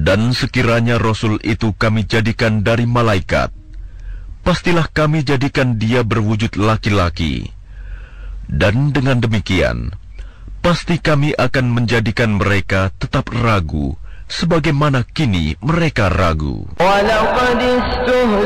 Dan sekiranya Rasul itu kami jadikan dari malaikat, pastilah kami jadikan dia berwujud laki-laki. Dan dengan demikian, pasti kami akan menjadikan mereka tetap ragu, sebagaimana kini mereka ragu.